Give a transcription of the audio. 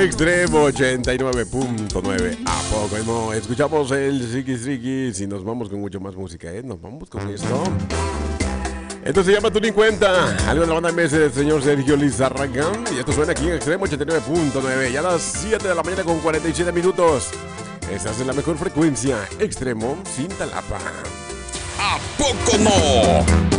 Extremo 89.9. ¿A poco no? Escuchamos el Ziggy Ziggy. Si nos vamos con mucho más música, nos vamos con esto. Esto se llama Tú Ni Cuenta. Algo de la banda MS del señor Sergio Lizarragán. Y esto suena aquí en Extremo 89.9. Ya a las 7 de la mañana con 47 minutos. Esa es la mejor frecuencia. Extremo sin Talapa. ¿A poco no?